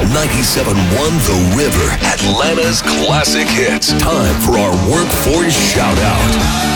97.1 The River, Atlanta's classic hits. Time for our Workforce Shoutout.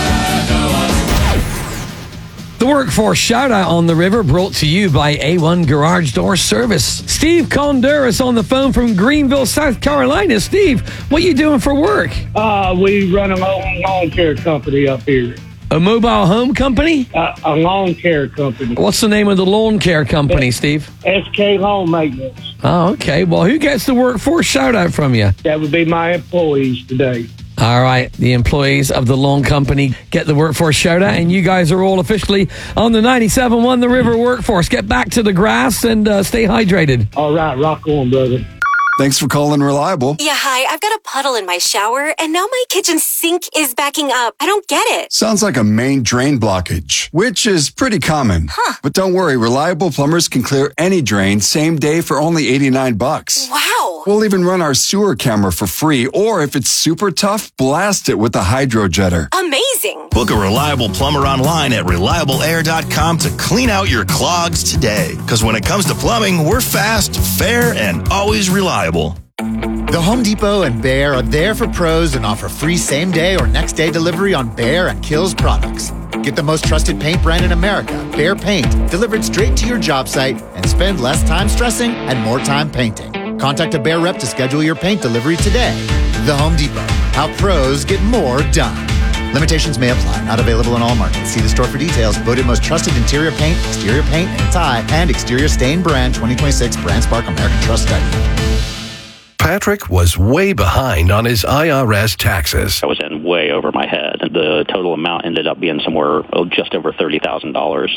The Workforce Shoutout on the River brought to you by A1 Garage Door Service. Steve Conduras on the phone from Greenville, South Carolina. Steve, what are you doing for work? We run a lawn care company up here. A mobile home company? A lawn care company. What's the name of the lawn care company, Steve? SK Lawn Maintenance. Oh, okay. Well, who gets the Workforce Shoutout from you? That would be my employees today. All right, the employees of the lawn company get the Workforce Shoutout, and you guys are all officially on the 97.1 The River Workforce. Get back to the grass and stay hydrated. All right, rock on, brother. Thanks for calling Reliable. Yeah, hi. I've got a puddle in my shower, and now my kitchen sink is backing up. I don't get it. Sounds like a main drain blockage, which is pretty common. Huh. But don't worry, Reliable plumbers can clear any drain same day for only $89. Wow. We'll even run our sewer camera for free, or if it's super tough, blast it with a hydro jetter. Amazing. Book a Reliable plumber online at reliableair.com to clean out your clogs today. Because when it comes to plumbing, we're fast, fair, and always reliable. The Home Depot and Behr are there for pros and offer free same-day or next-day delivery on Behr and Kills products. Get the most trusted paint brand in America, Behr Paint, delivered straight to your job site, and spend less time stressing and more time painting. Contact a Behr rep to schedule your paint delivery today. The Home Depot. How pros get more done. Limitations may apply. Not available in all markets. See the store for details. Voted most trusted interior paint, exterior paint, and tie, and exterior stain brand 2026 BrandSpark American Trust Study. Patrick was way behind on his IRS taxes. I was in way over my head. The total amount ended up being somewhere just over $30,000.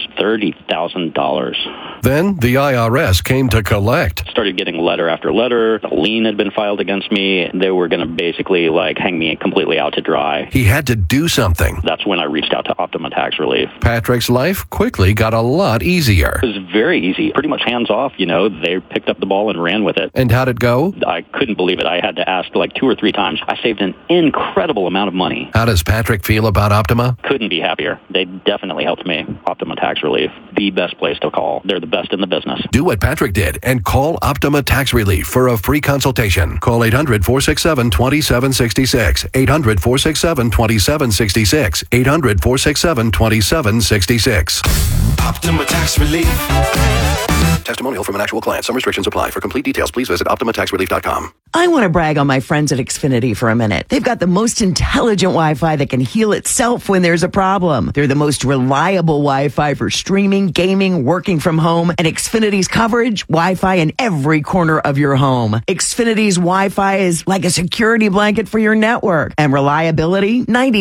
$30,000. Then the IRS came to collect. Started getting letter after letter. A lien had been filed against me. They were going to basically hang me completely out to dry. He had to do something. That's when I reached out to Optima Tax Relief. Patrick's life quickly got a lot easier. It was very easy, pretty much hands off. They picked up the ball and ran with it. And how'd it go? I couldn't believe it. I had to ask 2 or 3 times. I saved an incredible amount of money. How does Patrick feel about Optima? Couldn't be happier. They definitely helped me. Optima Tax Relief, the best place to call. They're the best in the business. Do what Patrick did and call Optima Tax Relief for a free consultation. Call 800-467-2766. 800-467-2766. 800-467-2766. Optima Tax Relief. Testimonial from an actual client. Some restrictions apply. For complete details, please visit OptimaTaxRelief.com. I want to brag on my friends at Xfinity for a minute. They've got the most intelligent Wi-Fi that can heal itself when there's a problem. They're the most reliable Wi-Fi for streaming, gaming, working from home, and Xfinity's coverage, Wi-Fi in every corner of your home. Xfinity's Wi-Fi is like a security blanket for your network. And reliability,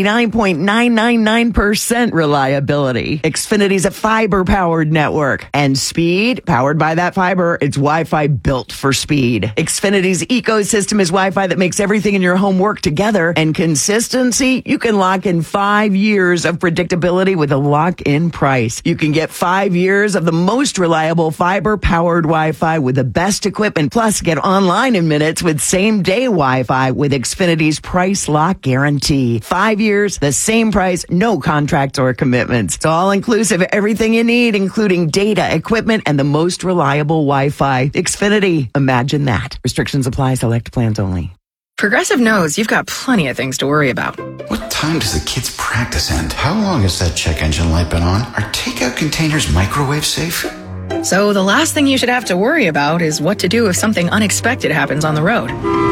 99.999% reliability. Xfinity's a fiber-powered network. And speed, powered by that fiber, it's Wi-Fi built for speed. Xfinity's ecosystem is Wi-Fi that makes everything in your home work together. And consistency, you can lock in 5 years of predictability with a lock-in price. You can get 5 years of the most reliable fiber-powered Wi-Fi with the best equipment. Plus, get online in minutes with same-day Wi-Fi with Xfinity's price lock guarantee. 5 years, the same price, no contracts or commitments. It's all-inclusive, everything you need, including data, equipment, and the most reliable Wi-Fi. Xfinity. Imagine that. Restrictions apply. Select plans only. Progressive knows you've got plenty of things to worry about. What time does the kids' practice end? How long has that check engine light been on? Are takeout containers microwave safe? So the last thing you should have to worry about is what to do if something unexpected happens on the road.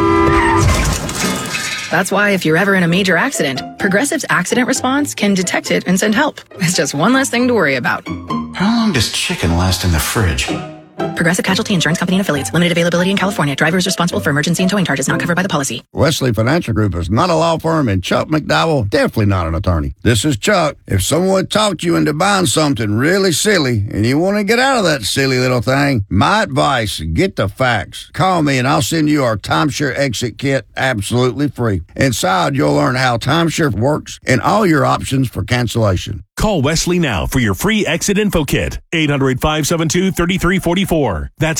That's why if you're ever in a major accident, Progressive's accident response can detect it and send help. It's just one less thing to worry about. How long does chicken last in the fridge? Progressive Casualty Insurance Company and Affiliates. Limited availability in California. Driver is responsible for emergency and towing charges not covered by the policy. Wesley Financial Group is not a law firm, and Chuck McDowell definitely not an attorney. This is Chuck. If someone talked you into buying something really silly and you want to get out of that silly little thing, my advice, get the facts. Call me and I'll send you our timeshare exit kit absolutely free. Inside, you'll learn how timeshare works and all your options for cancellation. Call Wesley now for your free exit info kit. 800-572-3344. That's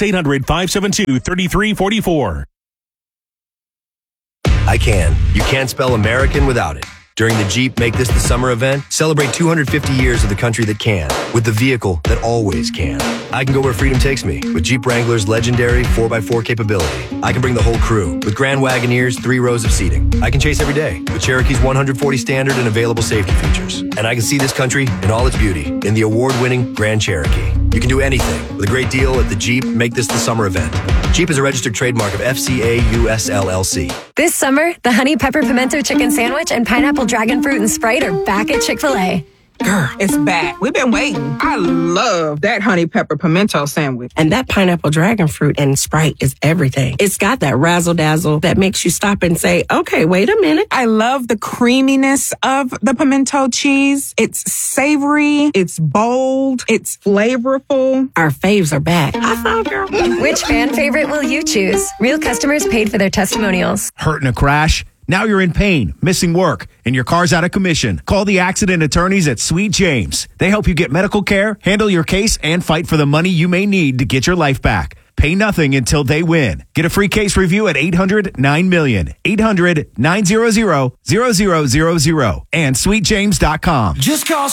800-572-3344. I can. You can't spell American without it. During the Jeep Make This the Summer event, celebrate 250 years of the country that can, with the vehicle that always can. I can go where freedom takes me, with Jeep Wrangler's legendary 4x4 capability. I can bring the whole crew, with Grand Wagoneer's 3 rows of seating. I can chase every day, with Cherokee's 140 standard and available safety features. And I can see this country in all its beauty, in the award-winning Grand Cherokee. You can do anything with a great deal at the Jeep Make This the Summer event. Jeep is a registered trademark of FCA US LLC. This summer, the Honey Pepper Pimento Chicken Sandwich and Pineapple Dragon Fruit and Sprite are back at Chick-fil-A. Girl, it's back. We've been waiting. I love that Honey Pepper Pimento Sandwich. And that Pineapple Dragon Fruit and Sprite is everything. It's got that razzle-dazzle that makes you stop and say, okay, wait a minute. I love the creaminess of the pimento cheese. It's savory. It's bold. It's flavorful. Our faves are back. High five, girl. Which fan favorite will you choose? Real customers paid for their testimonials. Hurt in a crash? Now you're in pain, missing work, and your car's out of commission. Call the accident attorneys at Sweet James. They help you get medical care, handle your case, and fight for the money you may need to get your life back. Pay nothing until they win. Get a free case review at 800-9-MILLION. 800-900-0000 and sweetjames.com. Just call